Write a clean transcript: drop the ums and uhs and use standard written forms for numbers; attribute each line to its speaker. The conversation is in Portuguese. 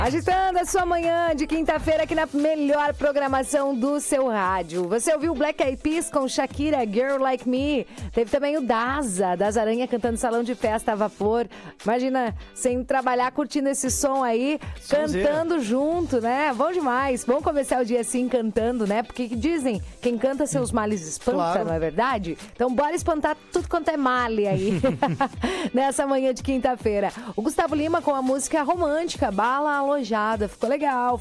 Speaker 1: Agitando a sua manhã de quinta-feira aqui na melhor programação do seu rádio. Você ouviu Black Eyed Peas com Shakira, Girl Like Me. Teve também o Daza Aranha cantando Salão de Festa a Vapor. Imagina, sem trabalhar, curtindo esse som aí, cantando junto, né? Bom demais. Vamos começar o dia assim, cantando, né? Porque dizem, quem canta seus males espanta, claro. Não é verdade? Então bora espantar tudo quanto é male aí. Nessa manhã de quinta-feira. O Gustavo Lima com a música romântica, Bala Alojada. Ficou legal.